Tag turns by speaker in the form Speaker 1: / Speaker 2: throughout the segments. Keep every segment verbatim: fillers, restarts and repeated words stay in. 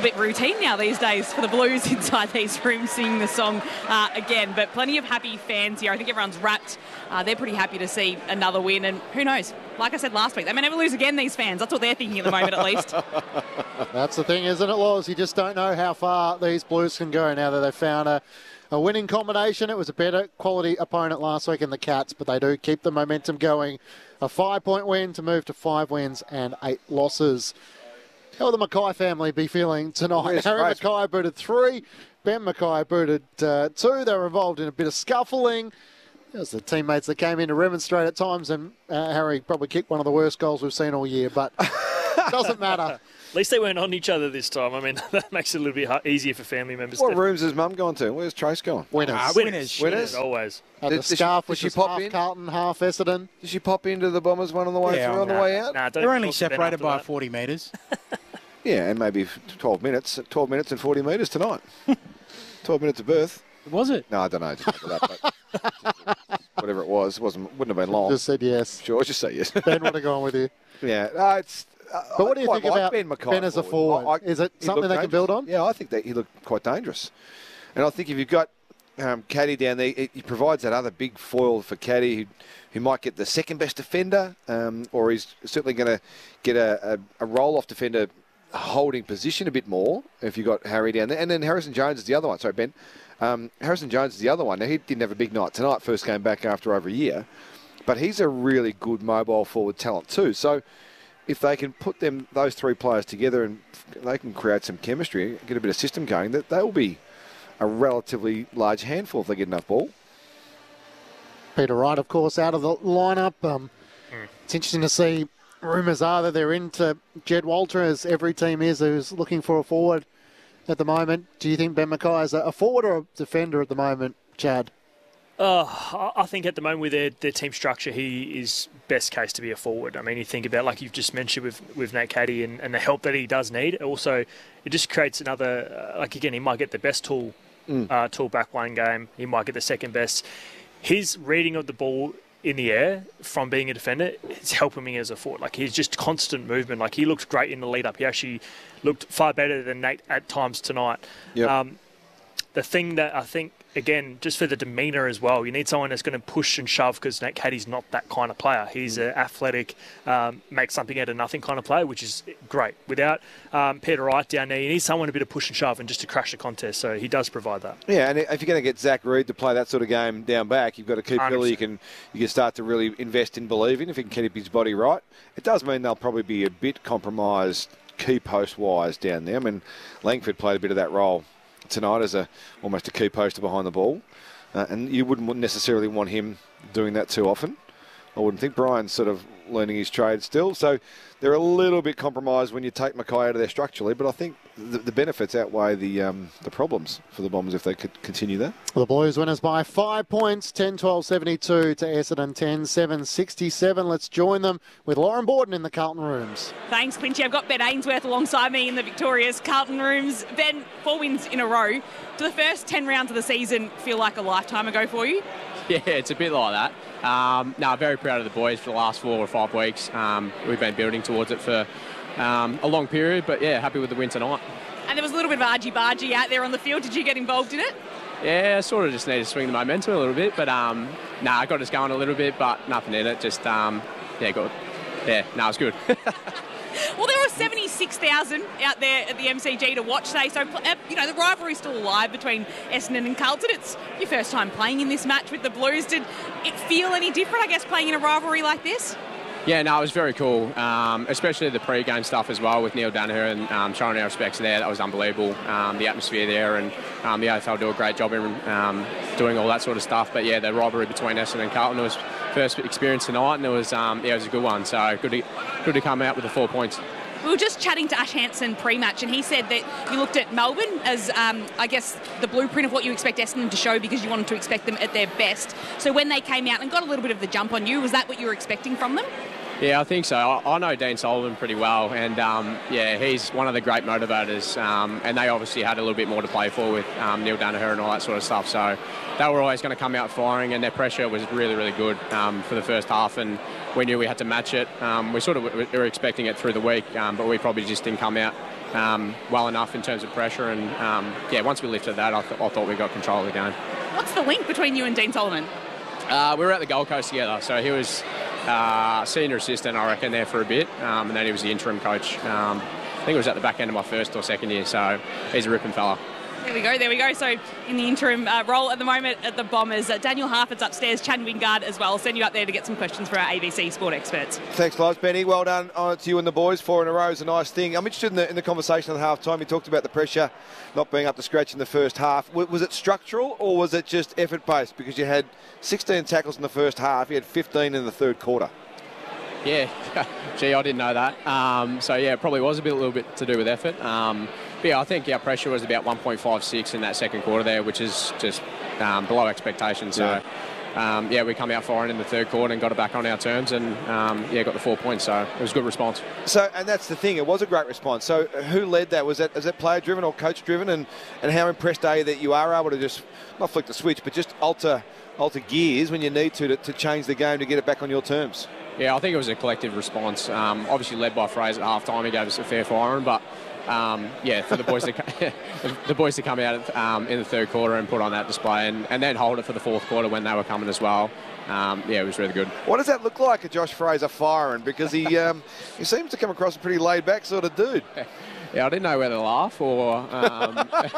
Speaker 1: bit routine now these days for the Blues inside these rooms singing the song uh, again. But plenty of happy fans here. I think everyone's wrapped. Uh, they're pretty happy to see another win. And who knows? Like I said last week, they may never lose again, these fans. That's what they're thinking at the moment, at least.
Speaker 2: That's the thing, isn't it, Laws? You just don't know how far these Blues can go now that they've found a, a winning combination. It was a better quality opponent last week in the Cats, but they do keep the momentum going. A five-point win to move to five wins and eight losses. How will the Mackay family be feeling tonight?
Speaker 3: Yes,
Speaker 2: Harry
Speaker 3: right.
Speaker 2: Mackay booted three. Ben Mackay booted uh, two. They were involved in a bit of scuffling. It was the teammates that came in to remonstrate at times, and uh, Harry probably kicked one of the worst goals we've seen all year, but it doesn't matter.
Speaker 4: At least they weren't on each other this time. I mean, that makes it a little bit hard, easier for family members.
Speaker 3: What
Speaker 4: to...
Speaker 3: rooms has Mum gone to? Where's Trace gone?
Speaker 2: Winners.
Speaker 4: Ah,
Speaker 3: Winners.
Speaker 4: winners. Winners, always.
Speaker 2: Had
Speaker 3: Did-
Speaker 2: the
Speaker 3: did she-
Speaker 2: scarf,
Speaker 3: did
Speaker 2: which
Speaker 3: she
Speaker 2: is
Speaker 3: pop
Speaker 2: half
Speaker 3: in?
Speaker 2: Carlton, half Essendon.
Speaker 3: Did she pop into the Bombers one on the way
Speaker 5: Yeah,
Speaker 3: through, on the
Speaker 5: nah.
Speaker 3: way out?
Speaker 4: Nah, don't
Speaker 5: They're only
Speaker 4: talk to Ben
Speaker 5: separated
Speaker 4: after
Speaker 5: by
Speaker 4: that.
Speaker 5: forty metres.
Speaker 3: Yeah, and maybe twelve minutes. twelve minutes and forty metres tonight. twelve minutes of birth.
Speaker 5: Was it?
Speaker 3: No, I don't know. I didn't remember that, but whatever it was, wasn't wouldn't have been long.
Speaker 2: Just said yes.
Speaker 3: Sure, just say yes.
Speaker 2: Ben would have gone with you.
Speaker 3: yeah, no, it's. Uh,
Speaker 2: But what do
Speaker 3: I
Speaker 2: you
Speaker 3: quite
Speaker 2: think
Speaker 3: like
Speaker 2: about
Speaker 3: Ben, Mackay
Speaker 2: Ben as a forward?
Speaker 3: I- I-
Speaker 2: Is it
Speaker 3: he
Speaker 2: something
Speaker 3: looked
Speaker 2: they can
Speaker 3: dangerous.
Speaker 2: build on?
Speaker 3: Yeah, I think that he looked quite dangerous. And I think if you've got um, Caddy down there, he, he provides that other big foil for Caddy who, who might get the second best defender, um, or he's certainly going to get a, a, a roll-off defender holding position a bit more if you've got Harry down there. And then Harrison Jones is the other one. Sorry, Ben. Um, Harrison Jones is the other one. Now, he didn't have a big night tonight, first came back after over a year. But he's a really good mobile forward talent too. So if they can put them those three players together and they can create some chemistry, get a bit of system going, that they will be a relatively large handful if they get enough ball.
Speaker 2: Peter Wright, of course, out of the lineup. Um, mm. It's interesting to see. Rumours are that they're into Jed Walter, as every team is, who's looking for a forward at the moment. Do you think Ben Mackay is a forward or a defender at the moment, Chad?
Speaker 4: Uh, I think at the moment with their, their team structure, he is best case to be a forward. I mean, you think about, like you've just mentioned with, with Nate Caddy and, and the help that he does need. Also, it just creates another, uh, like again, he might get the best tool, mm. uh, tool back line game. He might get the second best. His reading of the ball in the air from being a defender, it's helping me as a forward. Like, he's just constant movement. Like, he looked great in the lead up. He actually looked far better than Nate at times tonight.
Speaker 3: Yep.
Speaker 4: Um, the thing that I think, again, just for the demeanour as well, you need someone that's going to push and shove, because Nate Caddy's not that kind of player. He's an athletic, um, make something out of nothing kind of player, which is great. Without um, Peter Wright down there, you need someone a bit of push and shove and just to crash the contest. So he does provide that.
Speaker 3: Yeah, and if you're going to get Zach Reed to play that sort of game down back, you've got to keep Billy. You can you can start to really invest in believing if he can keep his body right. It does mean they'll probably be a bit compromised key post wise down there. I mean, Langford played a bit of that role tonight as a almost a key poster behind the ball, uh, and you wouldn't necessarily want him doing that too often. I wouldn't think. Brian's sort of learning his trade still, so they're a little bit compromised when you take Mackay out of there structurally, but I think the, the benefits outweigh the um, the problems for the Bombers if they could continue that.
Speaker 2: The Blues winners by five points, ten twelve seventy-two to Essendon ten seven sixty-seven. Let's join them with Lauren Borden in the Carlton rooms.
Speaker 1: Thanks, Quincy. I've got Ben Ainsworth alongside me in the Victoria's Carlton rooms. Ben, four wins in a row. Do the first ten rounds of the season feel like a lifetime ago for you?
Speaker 6: Yeah, it's a bit like that. Um, no, very proud of the boys for the last four or five weeks. Um, we've been building towards it for um, a long period, but yeah, happy with the win tonight.
Speaker 1: And there was a little bit of argy-bargy out there on the field. Did you get involved in it?
Speaker 6: Yeah, sort of just need to swing the momentum a little bit, but um, no, nah, I got us going a little bit, but nothing in it. Just, um, yeah, good. Yeah, no, it's good.
Speaker 1: Well, there were seventy-six thousand out there at the M C G to watch today, so, you know, the rivalry's still alive between Essendon and Carlton. It's your first time playing in this match with the Blues. Did it feel any different, I guess, playing in a rivalry like this?
Speaker 6: Yeah, no, it was very cool, um, especially the pre-game stuff as well with Neil Danaher and um, showing our respects there. That was unbelievable, um, the atmosphere there, and um, the A F L do a great job in um, doing all that sort of stuff. But yeah, the rivalry between Essendon and Carlton was first experience tonight, and it was um, yeah, it was a good one. So good to good to come out with the four points.
Speaker 1: We were just chatting to Ash Hansen pre-match, and he said that you looked at Melbourne as, um, I guess, the blueprint of what you expect Essendon to show, because you wanted to expect them at their best. So when they came out and got a little bit of the jump on you, was that what you were expecting from them?
Speaker 6: Yeah, I think so. I, I know Dean Sullivan pretty well, and um, yeah, he's one of the great motivators. Um, and they obviously had a little bit more to play for with um, Neil Danaher and all that sort of stuff. So they were always going to come out firing, and their pressure was really, really good um, for the first half. And we knew we had to match it. Um, we sort of we were expecting it through the week, um, but we probably just didn't come out um, well enough in terms of pressure. And um, yeah, once we lifted that, I, th- I thought we got control of the game.
Speaker 1: What's the link between you and Dean Solomon?
Speaker 6: Uh, we were at the Gold Coast together, so he was uh, senior assistant, I reckon, there for a bit, um, and then he was the interim coach. Um, I think it was at the back end of my first or second year, so he's a ripping fella.
Speaker 1: There we go, there we go. So in the interim uh, role at the moment at the Bombers, uh, Daniel Harford's upstairs, Chad Wingard as well. I'll send you up there to get some questions for our A B C sport experts.
Speaker 3: Thanks, Loz. Benny, well done uh, to you and the boys. Four in a row is a nice thing. I'm interested in the, in the conversation at half time. You talked about the pressure not being up to scratch in the first half. W- was it structural or was it just effort-based? Because you had sixteen tackles in the first half, you had fifteen in the third quarter.
Speaker 6: Yeah, gee, I didn't know that. Um, so, yeah, it probably was a bit, a little bit to do with effort. Um, but, yeah, I think our pressure was about one point five six in that second quarter there, which is just um, below expectations. So, yeah. Um, yeah, we come out firing in the third quarter and got it back on our terms and, um, yeah, got the four points. So, it was a good response.
Speaker 3: So, and that's the thing. It was a great response. So, who led that? Was that, is that player-driven or coach-driven? And, and how impressed are you that you are able to just, not flick the switch, but just alter alter gears when you need to, to to change the game to get it back on your terms?
Speaker 6: Yeah, I think it was a collective response. Um, obviously led by Fraser at half time. He gave us a fair firing, but um, yeah, for the boys to the boys to come out um, in the third quarter and put on that display, and, and then hold it for the fourth quarter when they were coming as well. Um, yeah, it was really good.
Speaker 3: What does that look like, a Josh Fraser firing? Because he um, he seems to come across a pretty laid back sort of dude.
Speaker 6: Yeah, I didn't know whether to laugh or... Um,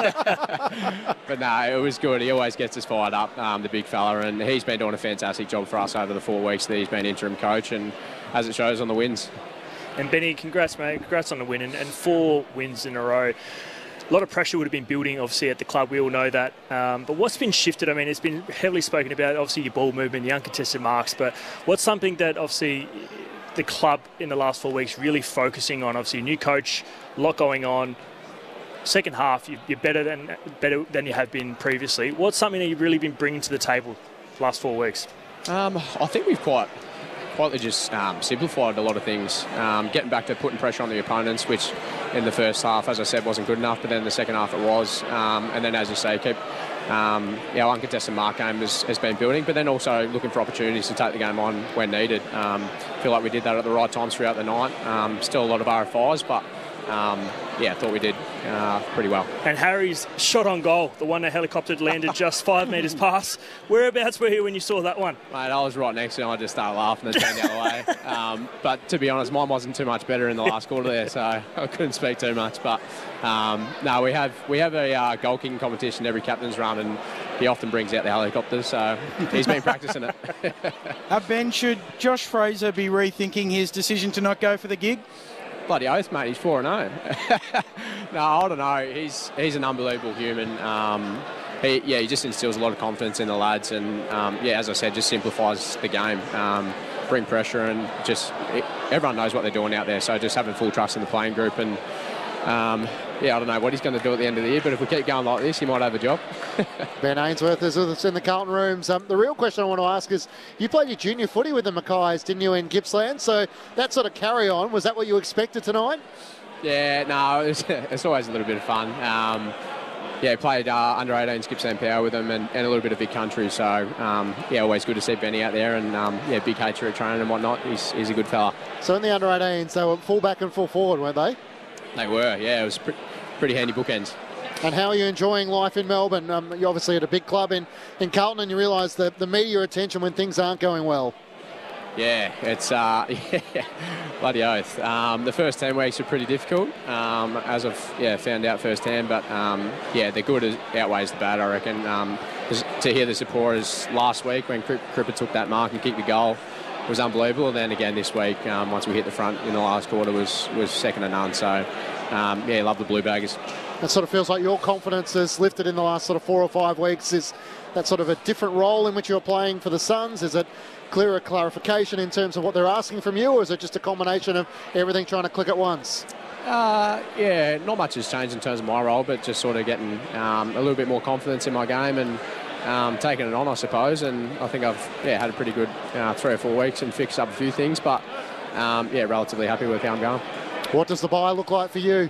Speaker 6: but no, it was good. He always gets us fired up, um, the big fella, and he's been doing a fantastic job for us over the four weeks that he's been interim coach, and as it shows on the wins.
Speaker 4: And Benny, congrats, mate. Congrats on the win, and, and four wins in a row. A lot of pressure would have been building, obviously, at the club. We all know that. Um, but what's been shifted? I mean, it's been heavily spoken about, obviously, your ball movement, the uncontested marks, but what's something that, obviously, the club in the last four weeks really focusing on? Obviously, a new coach, a lot going on. Second half, you're better than better than you have been previously. What's something that you've really been bringing to the table the last four weeks?
Speaker 6: Um, I think we've quite, quietly just um, simplified a lot of things. Um, getting back to putting pressure on the opponents, which in the first half, as I said, wasn't good enough, but then the second half it was. Um, and then, as you say, keep um, our uncontested mark game has, has been building, but then also looking for opportunities to take the game on when needed. Um, feel like we did that at the right times throughout the night. Um, still a lot of R F Is, but um, yeah, I thought we did uh, pretty well. And
Speaker 4: Harry's shot on goal, the one that helicoptered landed just five metres past. Whereabouts were you when you saw that one?
Speaker 6: Mate, I was right next to him. I just started laughing and turned the other way. Um, but to be honest, mine wasn't too much better in the last quarter there, so I couldn't speak too much. But um, no, we have we have a uh, goal kicking competition every captain's run, and he often brings out the helicopters, so he's been practicing it.
Speaker 5: uh, Ben, should Josh Fraser be rethinking his decision to not go for the gig?
Speaker 6: Bloody oath, mate, he's four and oh. No, I don't know. He's he's an unbelievable human. Um, he, yeah, he just instills a lot of confidence in the lads, and um, yeah, as I said, just simplifies the game. Um, bring pressure, and just it, everyone knows what they're doing out there, so just having full trust in the playing group. And um, yeah, I don't know what he's going to do at the end of the year, but if we keep going like this, he might have a job.
Speaker 2: Ben Ainsworth is with us in the Carlton rooms. Um, the real question I want to ask is, you played your junior footy with the Mackays, didn't you, in Gippsland? So that sort of carry on, was that what you expected tonight?
Speaker 6: Yeah, no, it's, it's always a little bit of fun. Um, yeah, played uh, under eighteens Gippsland Power with them, and, and a little bit of big country. So um, yeah, always good to see Benny out there, and um, yeah, big hater at training and whatnot. He's, he's a good fella.
Speaker 2: So in the under eighteens, they were full back and full forward, weren't they?
Speaker 6: They were, yeah. It was pre- pretty handy bookends.
Speaker 2: And how are you enjoying life in Melbourne? Um, you're obviously at a big club in, in Carlton, and you realise the, the media attention when things aren't going well.
Speaker 6: Yeah, it's uh, yeah, bloody oath. Um, the first ten weeks were pretty difficult, um, as I've yeah found out firsthand. But um, yeah, the good outweighs the bad, I reckon. Um, to hear the supporters last week when Cripper took that mark and kicked the goal was unbelievable. And then again this week, um, once we hit the front in the last quarter, was was second to none. So um, yeah, love the Blue Baggers.
Speaker 2: It sort of feels like your confidence has lifted in the last sort of four or five weeks. Is that sort of a different role in which you're playing for the Suns? Is it clearer clarification in terms of what they're asking from you, or is it just a combination of everything trying to click at once?
Speaker 6: Uh, yeah, not much has changed in terms of my role, but just sort of getting um, a little bit more confidence in my game and um, taking it on, I suppose. And I think I've yeah had a pretty good uh, three or four weeks and fixed up a few things, but um, yeah, relatively happy with how I'm going.
Speaker 2: What does the bye look like for you?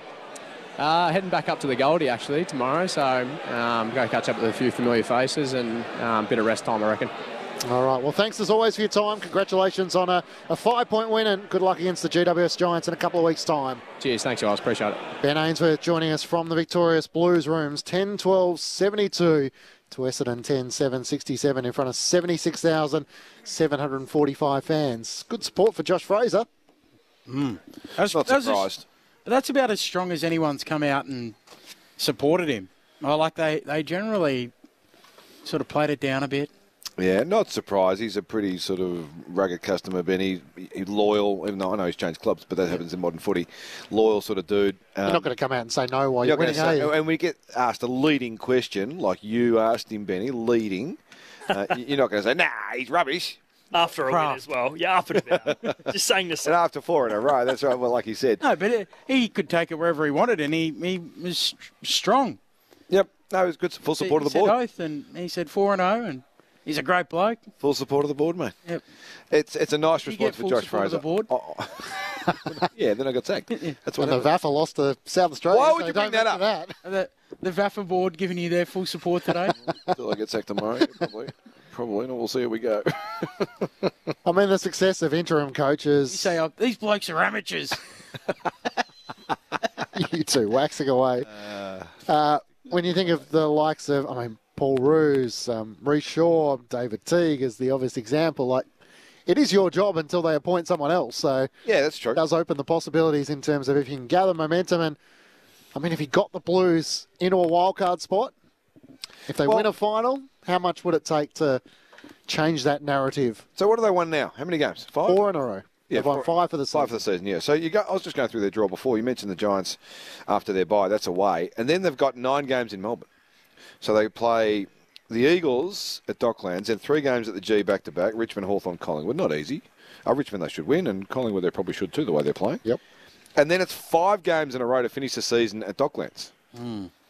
Speaker 6: Uh, heading back up to the Goldie actually tomorrow, so um, going to catch up with a few familiar faces and a um, bit of rest time, I reckon.
Speaker 2: All right. Well, thanks as always for your time. Congratulations on a, a five-point win and good luck against the G W S Giants in a couple of weeks' time.
Speaker 6: Cheers. Thanks, guys. Appreciate it.
Speaker 2: Ben Ainsworth joining us from the Victorious Blues Rooms, ten twelve seventy-two to Essendon ten seven sixty-seven in front of seventy-six thousand seven hundred forty-five fans. Good support for Josh Fraser.
Speaker 5: Mm. That's,
Speaker 3: Not
Speaker 5: that's,
Speaker 3: surprised.
Speaker 5: that's about as strong as anyone's come out and supported him. Oh, like they, they generally sort of played it down a bit.
Speaker 3: Yeah, not surprised. He's a pretty sort of rugged customer, Benny. He's loyal, even though I know he's changed clubs, but that happens in modern footy. Loyal sort of dude. Um,
Speaker 2: You're not going to come out and say no while you're,
Speaker 3: you're
Speaker 2: winning,
Speaker 3: gonna
Speaker 2: are
Speaker 3: say-
Speaker 2: you?
Speaker 3: And we get asked a leading question, like you asked him, Benny, leading. Uh, you're not going to say, nah, he's rubbish.
Speaker 4: After a win
Speaker 5: Craft.
Speaker 4: as well. Yeah, up and about. Just saying this.
Speaker 3: And after four in a row, that's right. Well, like he said.
Speaker 5: No, but it, he could take it wherever he wanted, and he, he was st- strong.
Speaker 3: Yep. No, he's good. Full support
Speaker 5: he
Speaker 3: of the board.
Speaker 5: said oath, and he said four and oh, and he's a great bloke.
Speaker 3: Full support of the board, mate.
Speaker 5: Yep.
Speaker 3: It's it's a nice
Speaker 5: You
Speaker 3: response
Speaker 5: get
Speaker 3: for
Speaker 5: full
Speaker 3: Josh
Speaker 5: support of
Speaker 3: Fraser.
Speaker 5: the board?
Speaker 3: Oh. Yeah, then I got sacked. That's what
Speaker 2: And the
Speaker 3: happened.
Speaker 2: V A F A lost to South Australia.
Speaker 3: Why
Speaker 2: so
Speaker 3: would you
Speaker 2: don't
Speaker 3: bring that
Speaker 2: mention that.
Speaker 5: The, the V A F A board giving you their full support today.
Speaker 3: Until I get sacked tomorrow, yeah, probably. Probably, and we'll see how we go.
Speaker 2: I mean, the success of interim
Speaker 5: You
Speaker 2: coaches,
Speaker 5: say, oh, these blokes are amateurs.
Speaker 2: you two waxing away. Uh, when you think of the likes of, I mean, Paul Roos, um, Reece Shaw, David Teague is the obvious example. Like, it is your job until they appoint someone else. So
Speaker 3: Yeah, that's true.
Speaker 2: it does open the possibilities in terms of if you can gather momentum. And, I mean, if you got the Blues into a wildcard spot, if they
Speaker 3: Well-
Speaker 2: win a final, how much would it take to change that narrative?
Speaker 3: So what do they won now? How many games? Five?
Speaker 2: Four in a row.
Speaker 3: Yeah,
Speaker 2: They've won
Speaker 3: four-
Speaker 2: five for the season.
Speaker 3: Five for the season, yeah. So you go, I was just going through their draw before. You mentioned the Giants after their bye. That's away. And then they've got nine games in Melbourne. So they play the Eagles at Docklands and three games at the G back-to-back, Richmond, Hawthorn, Collingwood. Not easy. Oh, Richmond they should win, and Collingwood they probably should too, the way they're playing.
Speaker 2: Yep.
Speaker 3: And then it's five games in a row to finish the season at Docklands.